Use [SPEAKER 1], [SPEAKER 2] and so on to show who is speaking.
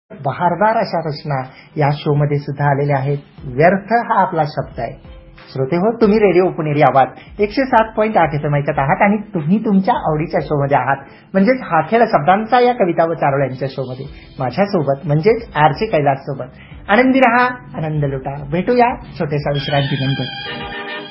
[SPEAKER 1] बहारदार अशा रचना या शो मध्ये सुद्धा आलेल्या आहेत. व्यर्थ हा आपला शब्द आहे. श्रोते हो, तुम्ही रेडिओ पुणेरी आवाज 107.8 FM ऐकत आहात आणि तुम्ही तुमच्या आवडीच्या शो मध्ये आहात, म्हणजेच हा खेळ शब्दांचा या कविता व चारोळ यांच्या शो मध्ये माझ्यासोबत म्हणजेच आरचे कैलास सोबत. आनंदी रहा, आनंद लुटा. भेटूया छोट्याशा विश्रांतीनंतर.